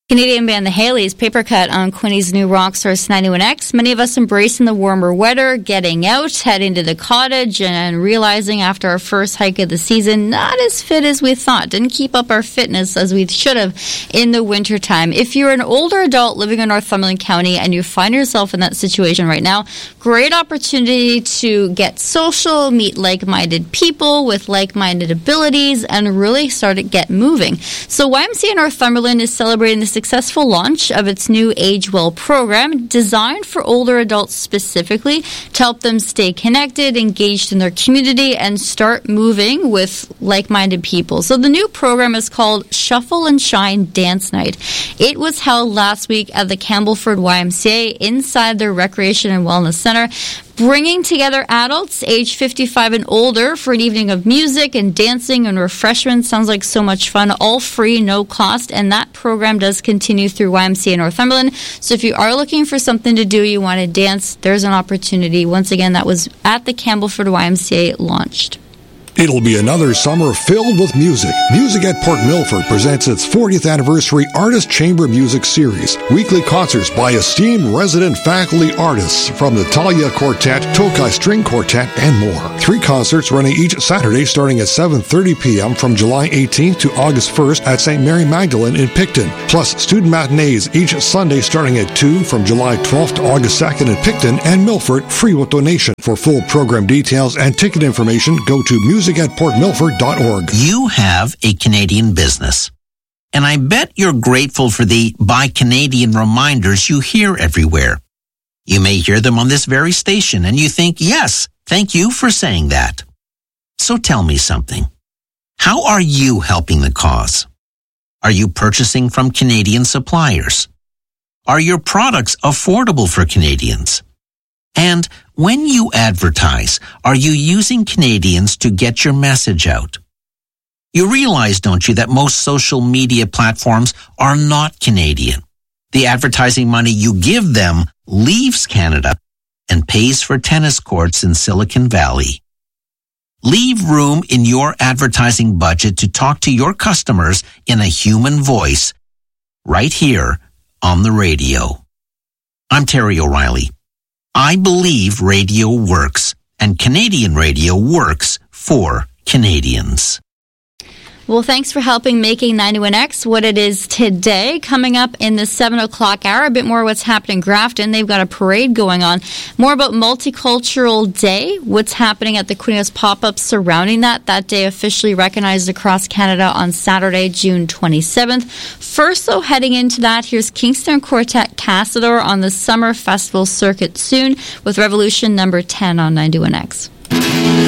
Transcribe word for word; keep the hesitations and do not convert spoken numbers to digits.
Canadian band The Haleys, Paper Cut on Quinny's new Rocksource ninety-one X. Many of us embracing the warmer weather, getting out, heading to the cottage, and realizing after our first hike of the season, not as fit as we thought. Didn't keep up our fitness as we should have in the wintertime. If you're an older adult living in Northumberland County and you find yourself in that situation right now, great opportunity to get social, meet like-minded people with like-minded abilities, and really start to get moving. So Y M C A Northumberland is celebrating the successful launch of its new Age Well program, designed for older adults specifically to help them stay connected, engaged in their community, and start moving with like-minded people. So the new program is called Shuffle and Shine Dance Night. It was held last week at the Campbellford Y M C A inside their Recreation and Wellness Center, bringing together adults age fifty-five and older for an evening of music and dancing and refreshments. Sounds like so much fun, all free, no cost, and that program does continue through Y M C A Northumberland. So if you are looking for something to do, you want to dance, there's an opportunity. Once again, that was at the Campbellford Y M C A launched. It'll be another summer filled with music. Music at Port Milford presents its fortieth anniversary Artist Chamber Music Series. Weekly concerts by esteemed resident faculty artists from the Talia Quartet, Tokai String Quartet, and more. Three concerts running each Saturday starting at seven thirty p.m. from July eighteenth to August first at Saint Mary Magdalene in Picton. Plus student matinees each Sunday starting at two from July twelfth to August second in Picton and Milford, free with donation. For full program details and ticket information, go to music at port milford dot org. You have a Canadian business, and I bet you're grateful for the Buy Canadian reminders you hear everywhere. You may hear them on this very station, and you think, yes, thank you for saying that. So tell me something. How are you helping the cause? Are you purchasing from Canadian suppliers? Are your products affordable for Canadians? And when you advertise, are you using Canadians to get your message out? You realize, don't you, that most social media platforms are not Canadian. The advertising money you give them leaves Canada and pays for tennis courts in Silicon Valley. Leave room in your advertising budget to talk to your customers in a human voice right here on the radio. I'm Terry O'Reilly. I believe radio works, and Canadian radio works for Canadians. Well, thanks for helping making ninety-one X what it is today. Coming up in the seven o'clock hour, a bit more what's happening in Grafton. They've got a parade going on. More about Multicultural Day, what's happening at the Queen House pop-up surrounding that. That day officially recognized across Canada on Saturday, June twenty-seventh. First, though, heading into that, here's Kingston Quartet Cassador on the Summer Festival circuit soon with Revolution number ten on ninety-one X.